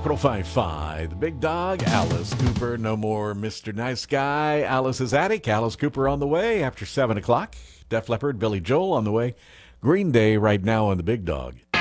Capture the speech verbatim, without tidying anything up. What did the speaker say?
Capital five five, the big dog, Alice Cooper. No more Mister Nice Guy, Alice's Attic. Alice Cooper on the way after seven o'clock. Def Leppard, Billy Joel on the way. Green Day right now on the big dog.